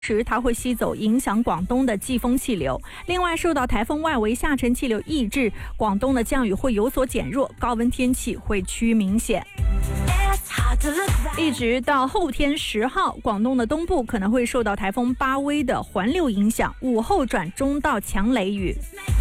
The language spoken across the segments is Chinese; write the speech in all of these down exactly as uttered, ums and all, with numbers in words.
时它会吸走影响广东的季风气流，另外受到台风外围下沉气流抑制，广东的降雨会有所减弱，高温天气会趋于明显。一直到后天十号，广东的东部可能会受到台风巴威的环流影响，午后转中到强雷雨。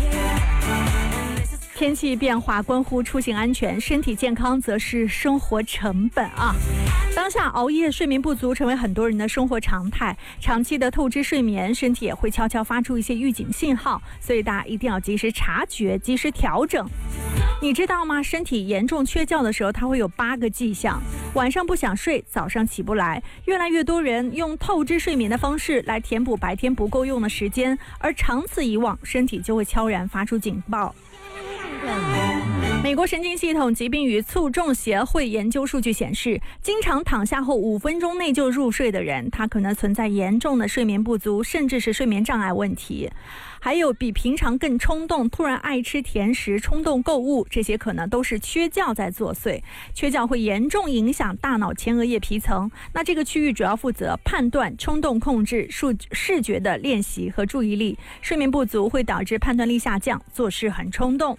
天气变化关乎出行安全，身体健康则是生活成本啊。当下熬夜、睡眠不足成为很多人的生活常态，长期的透支睡眠，身体也会悄悄发出一些预警信号，所以大家一定要及时察觉，及时调整。你知道吗？身体严重缺觉的时候，它会有八个迹象：晚上不想睡，早上起不来。越来越多人用透支睡眠的方式来填补白天不够用的时间，而长此以往，身体就会悄然发出警报。美国神经系统疾病与卒中协会研究数据显示，经常躺下后五分钟内就入睡的人，他可能存在严重的睡眠不足，甚至是睡眠障碍问题。还有比平常更冲动，突然爱吃甜食，冲动购物，这些可能都是缺觉在作祟。缺觉会严重影响大脑前额叶皮层，那这个区域主要负责判断、冲动控制、视觉的练习和注意力。睡眠不足会导致判断力下降，做事很冲动。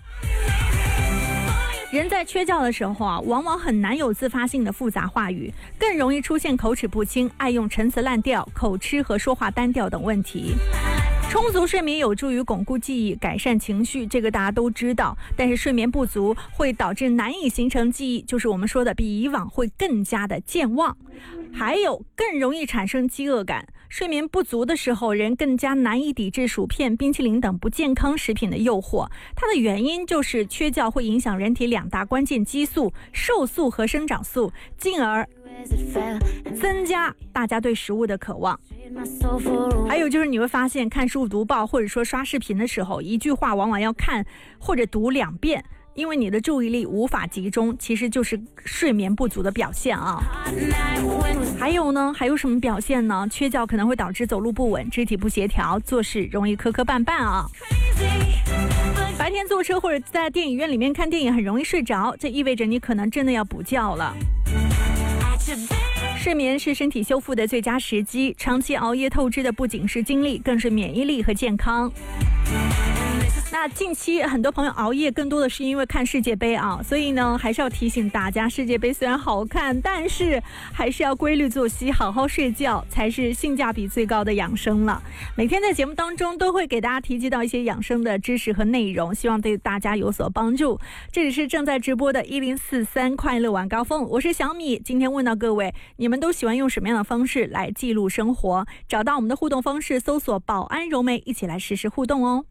人在缺觉的时候啊，往往很难有自发性的复杂话语，更容易出现口齿不清、爱用陈词滥调、口吃和说话单调等问题。充足睡眠有助于巩固记忆、改善情绪，这个大家都知道。但是睡眠不足会导致难以形成记忆，就是我们说的比以往会更加的健忘，还有更容易产生饥饿感。睡眠不足的时候，人更加难以抵制薯片、冰淇淋等不健康食品的诱惑。它的原因就是缺觉会影响人体两大关键激素瘦素和生长素，进而增加大家对食物的渴望。还有就是你会发现，看书读报或者说刷视频的时候，一句话往往要看或者读两遍，因为你的注意力无法集中，其实就是睡眠不足的表现啊。还有呢，还有什么表现呢？缺觉可能会导致走路不稳、肢体不协调、做事容易磕磕绊绊啊。白天坐车或者在电影院里面看电影很容易睡着，这意味着你可能真的要补觉了。睡眠是身体修复的最佳时机，长期熬夜透支的不仅是精力，更是免疫力和健康。那近期很多朋友熬夜更多的是因为看世界杯啊，所以呢还是要提醒大家，世界杯虽然好看，但是还是要规律作息，好好睡觉，才是性价比最高的养生了。每天在节目当中都会给大家提及到一些养生的知识和内容，希望对大家有所帮助。这里是正在直播的一零四三快乐晚高峰，我是小米。今天问到各位，你们都喜欢用什么样的方式来记录生活？找到我们的互动方式，搜索保安柔梅，一起来实时互动哦。